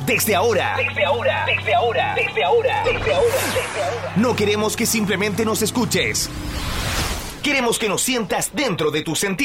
Desde ahora. No queremos que simplemente nos escuches. Queremos que nos sientas dentro de tu sentido.